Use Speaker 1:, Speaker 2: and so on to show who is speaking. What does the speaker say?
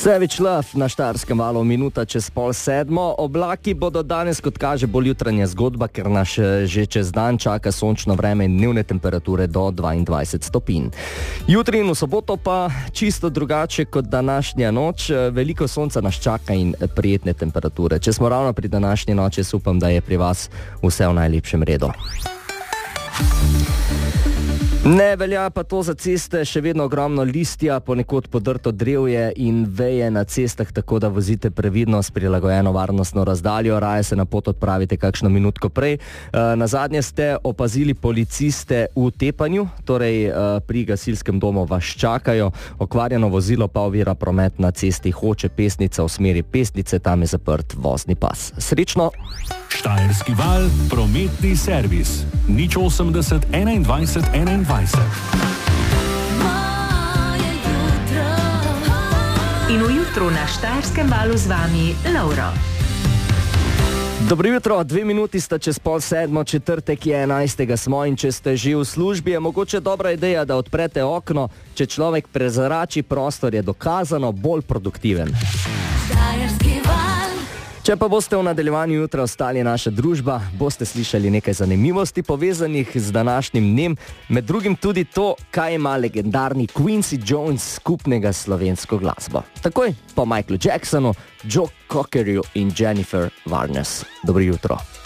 Speaker 1: Savage Love na Štajerskem valu, minuta čez 6:30. Oblaki bodo danes, kot kaže, bolj jutranja zgodba, ker nas že čez dan čaka sončno vreme in dnevne temperature do 22 stopinj. Jutri in v soboto pa čisto drugače kot današnja noč. Veliko sonca nas čaka in prijetne temperature. Če smo ravno pri današnji noči, upam, da je pri vas vse v najlepšem redu. Ne velja pa to za ceste, še vedno ogromno listja, ponekod podrto drevje in veje na cestah, tako da vozite previdno s prilagojeno varnostno razdaljo, raje se na pot odpravite kakšno minutko prej. Nazadnje ste opazili policiste v tepanju, torej pri gasilskem domu vas čakajo, okvarjeno vozilo pa ovira promet na cesti Hoče Pesnica v smeri Pesnice, tam je zaprt vozni pas. Srečno!
Speaker 2: Štajerski val, prometni servis. 080 21 21.
Speaker 3: In v jutru na Štajerskem valu z vami Lauro.
Speaker 1: Dobro jutro, 2 minuti sta čez 6:30, četrtek je 11. smo in če ste že v službi, je mogoče dobra ideja, da odprete okno. Če človek prezrači prostor, je dokazano bolj produktiven. Štajerski val. Če pa boste v nadaljevanju jutra ostali naša družba, boste slišali nekaj zanimivosti povezanih z današnjim dnem, med drugim tudi to, kaj ima legendarni Quincy Jones skupnega s slovensko glasbo. Takoj po Michaelu Jacksonu, Joe Cockerju in Jennifer Warnes. Dobro jutro.